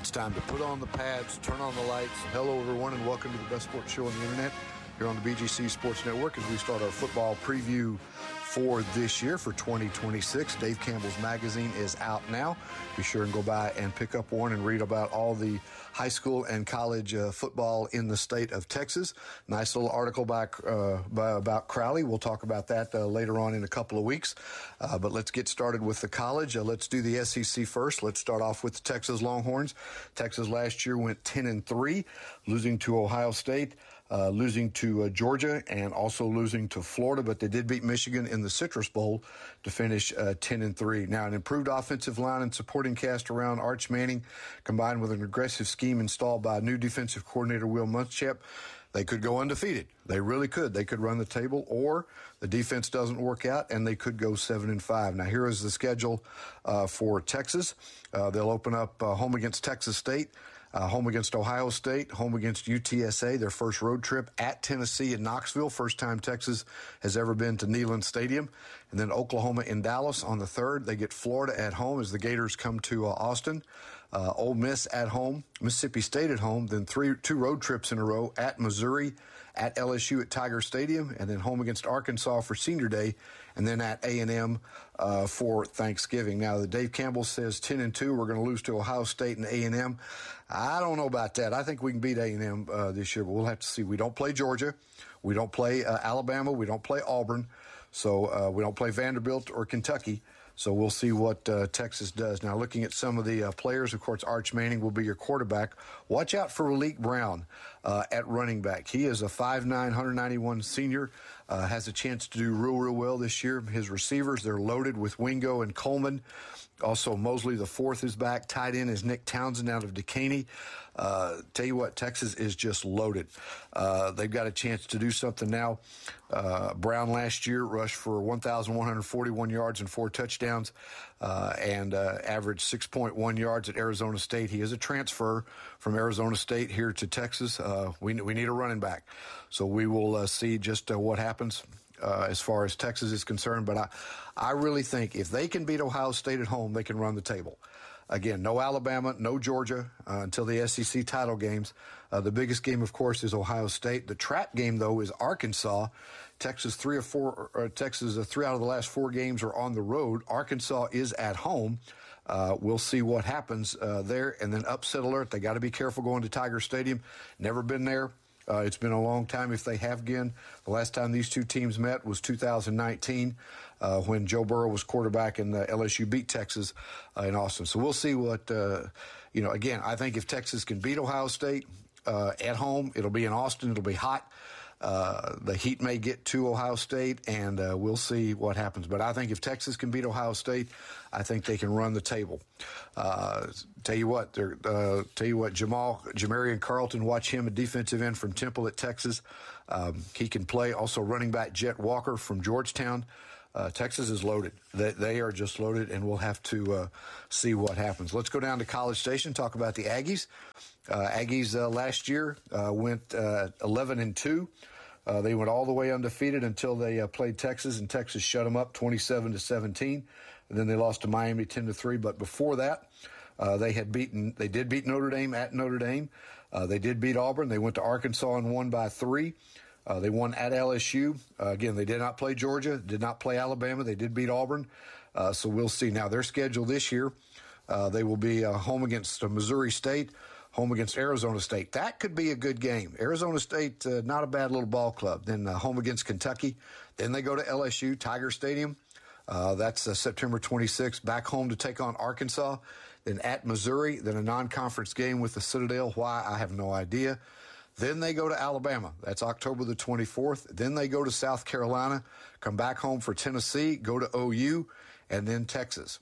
It's time to put on the pads, turn on the lights. Hello, everyone, and welcome to the best sports show on the internet here on the BGC Sports Network as we start our football preview for this year, for 2026. Dave Campbell's magazine is out now. Be sure and go by and pick up one and read about all the high school and college football in the state of Texas. Nice little article about Crowley. We'll talk about that later on in a couple of weeks. But let's get started with the college. Let's do the SEC first. Let's start off with the Texas Longhorns. Texas last year went 10-3, losing to Ohio State, losing to Georgia, and also losing to Florida. But they did beat Michigan in the Citrus Bowl to finish 10-3. Now, an improved offensive line and supporting cast around Arch Manning, combined with an aggressive scheme installed by new defensive coordinator Will Muschamp, they could go undefeated. They really could. They could run the table, or the defense doesn't work out, and they could go 7-5. Now, here is the schedule for Texas. They'll open up home against Texas State, home against Ohio State, home against UTSA, their first road trip at Tennessee in Knoxville, first time Texas has ever been to Neyland Stadium, and then Oklahoma in Dallas on the 3rd. They get Florida at home as the Gators come to Austin. Ole Miss at home, Mississippi State at home, then two road trips in a row at Missouri, at LSU at Tiger Stadium, and then home against Arkansas for Senior Day, and then at A&M for Thanksgiving. Now, the Dave Campbell says 10-2, we're going to lose to Ohio State and A&M. I don't know about that. I think we can beat A&M this year, but we'll have to see. We don't play Georgia. We don't play Alabama. We don't play Auburn. So we don't play Vanderbilt or Kentucky. So we'll see what Texas does. Now, looking at some of the players, of course, Arch Manning will be your quarterback. Watch out for Malik Brown at running back. He is a 5'9", 191 senior, has a chance to do real well this year. His receivers, they're loaded with Wingo and Coleman. Also, Mosley the fourth is back. Tight end is Nick Townsend out of Decaney. Tell you what, Texas is just loaded. They've got a chance to do something now. Brown last year rushed for 1,141 yards and 4 touchdowns and averaged 6.1 yards at Arizona State. He is a transfer from Arizona State here to Texas. We need a running back. So we will see just what happens as far as Texas is concerned. But I really think if they can beat Ohio State at home, they can run the table. Again, no Alabama, no Georgia until the SEC title games. The biggest game, of course, is Ohio State. The trap game, though, is Arkansas. Texas, 3 out of the last 4 games are on the road. Arkansas is at home. We'll see what happens there. And then upset alert. They got to be careful going to Tiger Stadium. Never been there. It's been a long time if they have been. The last time these two teams met was 2019 when Joe Burrow was quarterback and LSU beat Texas in Austin. So we'll see what, again, I think if Texas can beat Ohio State at home, it'll be in Austin, it'll be hot. The heat may get to Ohio State, and we'll see what happens. But I think if Texas can beat Ohio State, I think they can run the table. Tell you what, Jamarian Carlton, watch him, a defensive end from Temple at Texas. He can play. Also, running back Jet Walker from Georgetown. Texas is loaded. They are just loaded, and we'll have to see what happens. Let's go down to College Station, talk about the Aggies. Aggies last year went 11-2. They went all the way undefeated until they played Texas, and Texas shut them up 27-17. And then they lost to Miami 10-3. But before that, they did beat Notre Dame at Notre Dame. They did beat Auburn. They went to Arkansas and won by 3. They won at LSU. Again, they did not play Georgia, did not play Alabama. They did beat Auburn. So we'll see. Now, their schedule this year, they will be home against Missouri State, home against Arizona State. That could be a good game. Arizona State, not a bad little ball club. Then home against Kentucky. Then they go to LSU, Tiger Stadium. That's September 26th. Back home to take on Arkansas. Then at Missouri. Then a non-conference game with the Citadel. Why? I have no idea. Then they go to Alabama. That's October the 24th. Then they go to South Carolina, come back home for Tennessee, go to OU, and then Texas.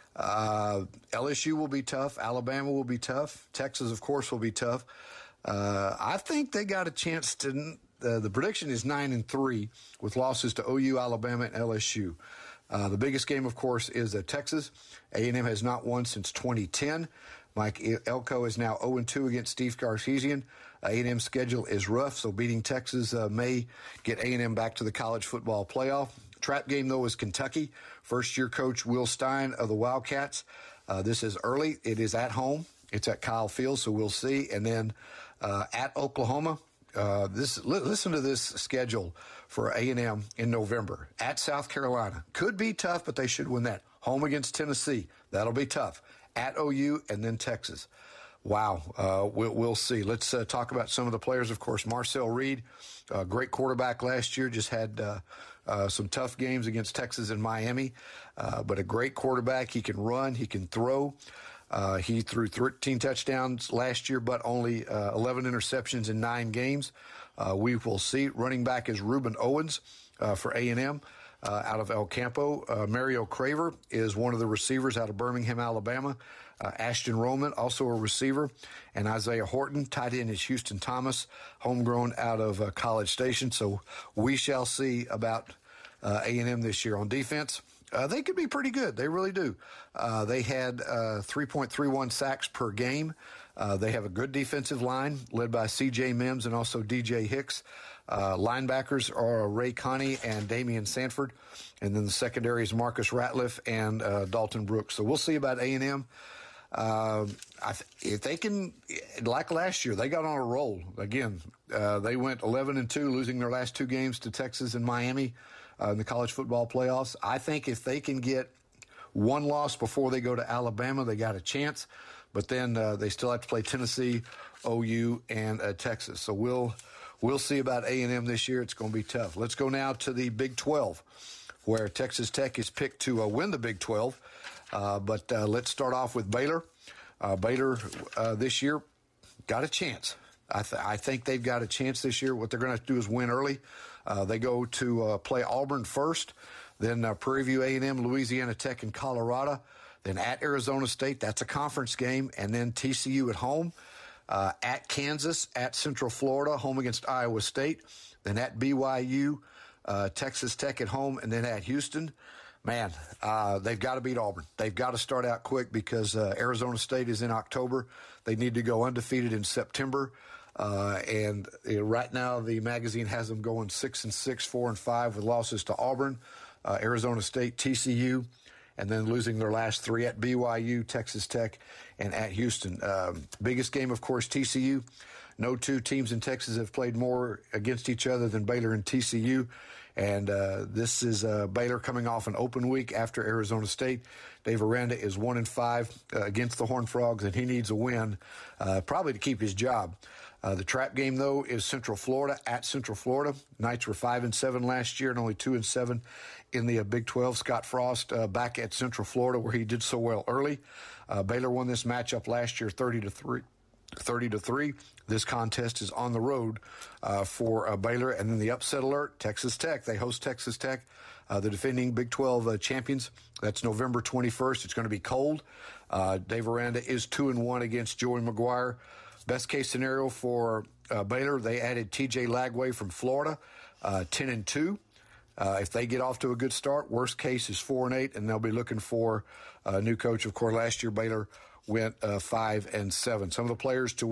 LSU will be tough. Alabama will be tough. Texas, of course, will be tough. I think they got a chance to the prediction is 9-3 with losses to OU, Alabama, and LSU. The biggest game, of course, is Texas. A&M has not won since 2010. Mike Elko is now 0-2 against Steve Sarkisian. A&M's schedule is rough, so beating Texas may get A&M back to the college football playoff. Trap game, though, is Kentucky. First-year coach Will Stein of the Wildcats. This is early. It is at home. It's at Kyle Field, so we'll see. And then at Oklahoma, listen to this schedule for A&M in November. At South Carolina. Could be tough, but they should win that. Home against Tennessee. That'll be tough. At OU and then Texas. Wow. We'll see. Let's talk about some of the players. Of course, Marcel Reed, great quarterback last year, just had some tough games against Texas and Miami, but a great quarterback. He can run. He can throw. He threw 13 touchdowns last year, but only 11 interceptions in 9 games. We will see. Running back is Reuben Owens for A&M. Out of El Campo. Mario Craver is one of the receivers out of Birmingham, Alabama. Ashton Roman, also a receiver. And Isaiah Horton, tight end is Houston Thomas, homegrown out of College Station. So we shall see about A&M this year. On defense, they could be pretty good. They really do. They had 3.31 sacks per game. They have a good defensive line led by C.J. Mims and also D.J. Hicks. Linebackers are Ray Connie and Damian Sanford. And then the secondary is Marcus Ratliff and Dalton Brooks. So we'll see about A&M. If they can, like last year, they got on a roll. Again, they went 11-2, losing their last 2 games to Texas and Miami in the college football playoffs. I think if they can get one loss before they go to Alabama, they got a chance. But then they still have to play Tennessee, OU, and Texas. So we'll see about A&M this year. It's going to be tough. Let's go now to the Big 12, where Texas Tech is picked to win the Big 12. But let's start off with Baylor. Baylor this year got a chance. I think they've got a chance this year. What they're going to have to do is win early. They go to play Auburn first, then Prairie View A&M, Louisiana Tech, and Colorado. Then at Arizona State, that's a conference game, and then TCU at home. At Kansas, at Central Florida, home against Iowa State. Then at BYU, Texas Tech at home, and then at Houston. Man, they've got to beat Auburn. They've got to start out quick because Arizona State is in October. They need to go undefeated in September. And right now, the magazine has them going 6-6, 4-5 with losses to Auburn, Arizona State, TCU, and then losing their last 3 at BYU, Texas Tech, and at Houston. Biggest game, of course, TCU. No 2 teams in Texas have played more against each other than Baylor and TCU. And this is Baylor coming off an open week after Arizona State. Dave Aranda is 1-5 against the Horned Frogs, and he needs a win probably to keep his job. The trap game, though, is Central Florida at Central Florida. Knights were 5-7 last year and only 2-7 in the Big 12. Scott Frost back at Central Florida, where he did so well early. Baylor won this matchup last year 30-3. This contest is on the road for Baylor. And then the upset alert, Texas Tech. They host Texas Tech, the defending Big 12 champions. That's November 21st. It's going to be cold. Dave Aranda is 2-1 against Joey McGuire. Best case scenario for Baylor, they added TJ Lagway from Florida, 10-2. If they get off to a good start, worst case is 4-8, and they'll be looking for a new coach. Of course, last year Baylor went 5-7. Some of the players to